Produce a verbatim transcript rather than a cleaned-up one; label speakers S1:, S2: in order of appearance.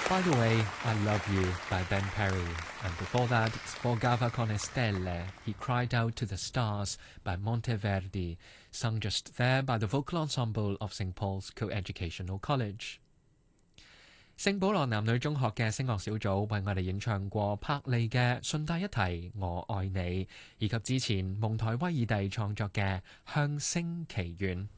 S1: By the way, I Love You by Ben Perry, and before that, Sfogava con le stelle, He Cried Out to the Stars by Monteverdi, sung just there by the vocal ensemble of Saint Paul's Co-Educational College. 聖保羅男女中學嘅聲樂小組為我哋演唱過柏利嘅順帶一提我愛你，以及之前蒙台威爾第創作嘅向星奇緣。